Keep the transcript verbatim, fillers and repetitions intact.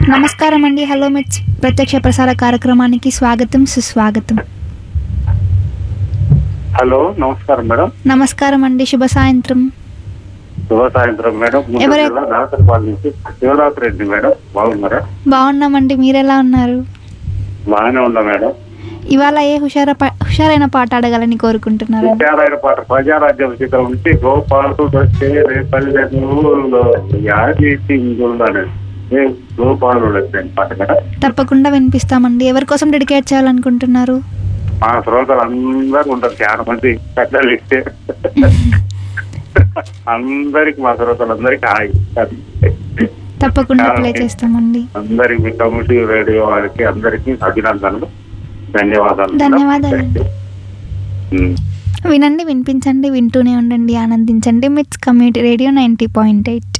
నమస్కారం అండి. హలో మిట్స్ ప్రత్యక్ష ప్రసార కార్యక్రమానికి స్వాగతం, సుస్వాగతం. హలో, నమస్కారం మేడం. నమస్కారం అండి, శుభ సాయంత్రం. శుభ సాయంత్రం మేడం. ఎవరు? దాసరిపాలెం నుంచి శివరాత్రి రెడ్డి మేడం. బాగున్నారా? బాగున్నామండి, మీరెలా ఉన్నారు? బాగానే ఉన్నా మేడం. ఇవాళ ఏ హుషార హుషారైన పాట అడగాలని కోరుకుంటున్నారు? విచారాయన పాట ప్రజారాజ్యం చిత్రం నుంచి గోపాలు వచ్చే రేపల్లెలో యాది సింగులు అనేది గోపాలు వచ్చాను పాట మేడం. తప్పకుండా వినిపిస్తామండి. ఎవరి కోసం డెడికేట్ చేయాలనుకుంటున్నారు? మా శ్రోతలు అందరూ ఉంటారు, చాలా మంది పెద్దలు ఇస్తే అందరికి, మా శ్రోతలు అందరికి హాయ్. తప్పకుండా ప్లే చేస్తామండి. అందరికి, మీ కమ్యూనిటీ రేడియో వారికి అందరికి అభినందనలు, ధన్యవాదాలు. ధన్యవాదాలు. వినండి, వినిపించండి, వింటూనే ఉండండి, ఆనందించండి. మిట్స్ community radio ninety point eight.